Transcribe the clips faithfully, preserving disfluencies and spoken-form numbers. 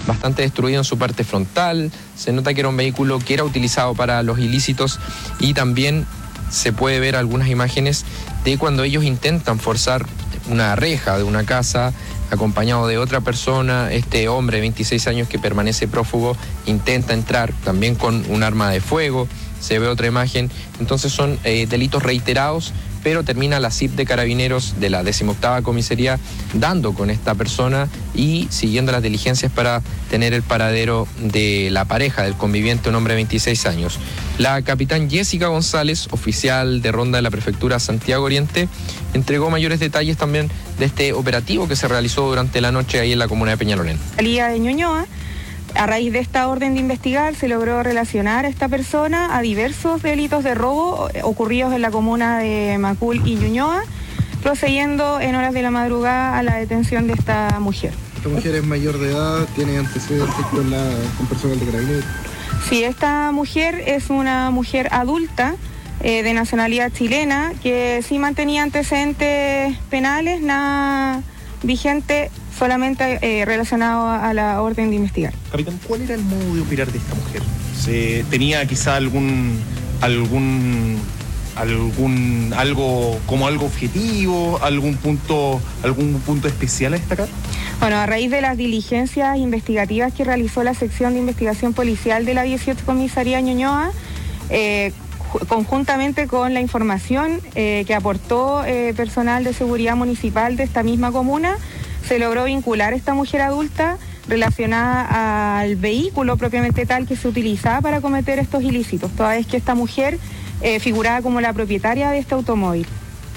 bastante destruido en su parte frontal. Se nota que era un vehículo que era utilizado para los ilícitos y también se puede ver algunas imágenes de cuando ellos intentan forzar una reja de una casa acompañado de otra persona. Este hombre de veintiséis años que permanece prófugo intenta entrar también con un arma de fuego. Se ve otra imagen. Entonces son eh, delitos reiterados, pero termina la C I P de Carabineros de la decimoctava comisaría dando con esta persona y siguiendo las diligencias para tener el paradero de la pareja del conviviente, un hombre de veintiséis años. La capitán Jessica González, oficial de ronda de la prefectura Santiago Oriente, entregó mayores detalles también de este operativo que se realizó durante la noche ahí en la comuna de Peñalolén. Salía de Ñuñoa. A raíz de esta orden de investigar se logró relacionar a esta persona a diversos delitos de robo ocurridos en la comuna de Macul y Ñuñoa, procediendo en horas de la madrugada a la detención de esta mujer. ¿Esta mujer es mayor de edad? ¿Tiene antecedentes con, la, con personal de Carabineros? Sí, esta mujer es una mujer adulta eh, de nacionalidad chilena que sí mantenía antecedentes penales, nada vigente, solamente eh, relacionado a la orden de investigar. Capitán, ¿cuál era el modo de operar de esta mujer? ¿Se tenía quizá algún algún algún algo como algo objetivo, algún punto algún punto especial a destacar? Bueno, a raíz de las diligencias investigativas que realizó la sección de investigación policial de la dieciocho Comisaría Ñuñoa, eh, conjuntamente con la información eh, que aportó eh, personal de seguridad municipal de esta misma comuna, se logró vincular a esta mujer adulta relacionada al vehículo propiamente tal que se utilizaba para cometer estos ilícitos, toda vez que esta mujer eh, figuraba como la propietaria de este automóvil.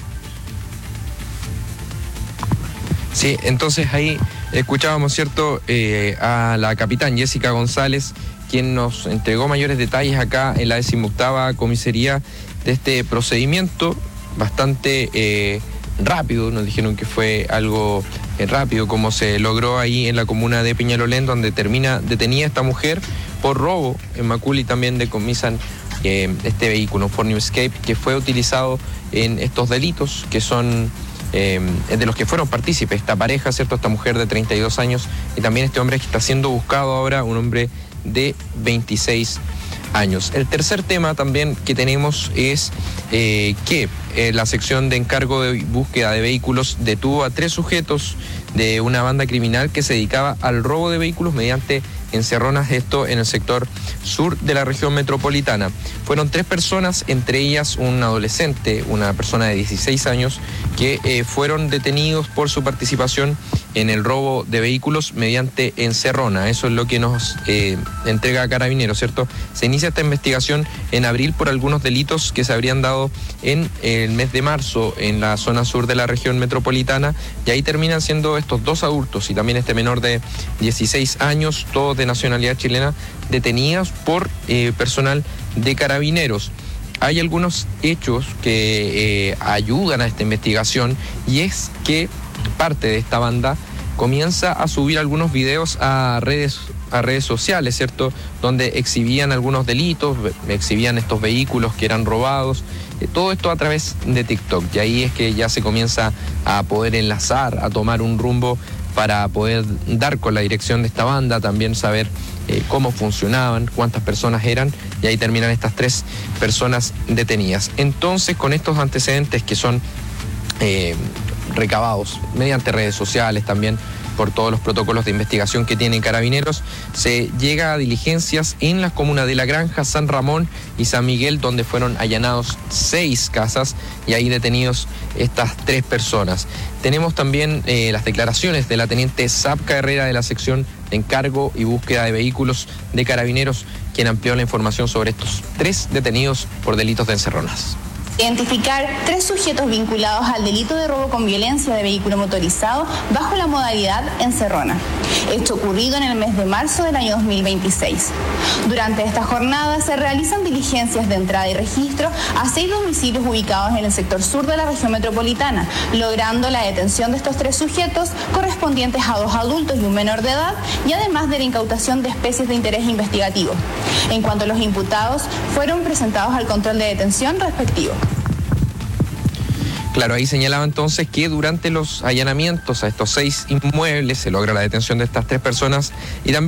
Sí, entonces ahí escuchábamos, ¿cierto?, eh, a la capitán Jessica González, quien nos entregó mayores detalles acá en la decimoctava comisaría de este procedimiento bastante eh, rápido. Nos dijeron que fue algo eh, rápido como se logró ahí en la comuna de Peñalolén, donde termina detenida esta mujer por robo. En Macul y también decomisan eh, este vehículo, un Ford New Escape, que fue utilizado en estos delitos que son eh, de los que fueron partícipes esta pareja, ¿cierto?, esta mujer de treinta y dos años y también este hombre que está siendo buscado ahora, un hombre de veintiséis años. El tercer tema también que tenemos es eh, que eh, la sección de encargo de búsqueda de vehículos detuvo a tres sujetos de una banda criminal que se dedicaba al robo de vehículos mediante encerronas, esto en el sector sur de la región metropolitana. Fueron tres personas, entre ellas un adolescente, una persona de dieciséis años, que eh, fueron detenidos por su participación en el robo de vehículos mediante encerrona. Eso es lo que nos eh, entrega Carabineros, ¿cierto? Se inicia esta investigación en abril por algunos delitos que se habrían dado en el mes de marzo en la zona sur de la región metropolitana, y ahí terminan siendo estos dos adultos y también este menor de dieciséis años, todos de nacionalidad chilena, detenidos por eh, personal de Carabineros. Hay algunos hechos que eh, ayudan a esta investigación, y es que parte de esta banda comienza a subir algunos videos a redes, a redes sociales, ¿cierto?, donde exhibían algunos delitos, exhibían estos vehículos que eran robados, eh, todo esto a través de TikTok, y ahí es que ya se comienza a poder enlazar, a tomar un rumbo para poder dar con la dirección de esta banda, también saber eh, cómo funcionaban, cuántas personas eran, y ahí terminan estas tres personas detenidas. Entonces, con estos antecedentes que son eh, recabados mediante redes sociales, también por todos los protocolos de investigación que tienen Carabineros, se llega a diligencias en las comunas de La Granja, San Ramón y San Miguel, donde fueron allanados seis casas y ahí detenidos estas tres personas. Tenemos también eh, las declaraciones de la teniente Zapca Herrera de la sección de encargo y búsqueda de vehículos de Carabineros, quien amplió la información sobre estos tres detenidos por delitos de encerronas. Identificar tres sujetos vinculados al delito de robo con violencia de vehículo motorizado bajo la modalidad encerrona, hecho ocurrido en el mes de marzo del año dos mil veintiséis. Durante esta jornada se realizan diligencias de entrada y registro a seis domicilios ubicados en el sector sur de la región metropolitana, logrando la detención de estos tres sujetos correspondientes a dos adultos y un menor de edad, y además de la incautación de especies de interés investigativo. En cuanto a los imputados, fueron presentados al control de detención respectivo. Claro, ahí señalaba entonces que durante los allanamientos a estos seis inmuebles se logra la detención de estas tres personas y también